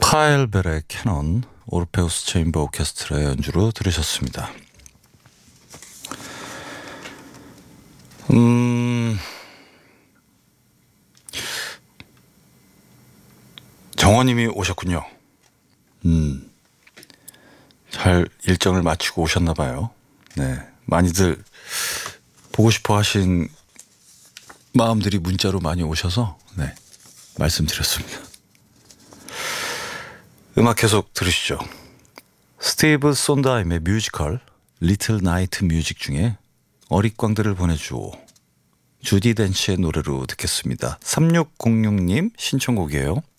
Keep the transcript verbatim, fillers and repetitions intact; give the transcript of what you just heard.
카일 벨의 캐논, 오르페우스 체인버 오케스트라의 연주로 들으셨습니다. 음, 정원님이 오셨군요. 음, 잘 일정을 마치고 오셨나 봐요. 네, 많이들 보고 싶어 하신 마음들이 문자로 많이 오셔서 네, 말씀드렸습니다. 음악 계속 들으시죠. 스티브 손다임의 뮤지컬 리틀 나이트 뮤직 중에 어릿광들을 보내주오, 주디 덴치의 노래로 듣겠습니다. 삼육공육 님 신청곡이에요.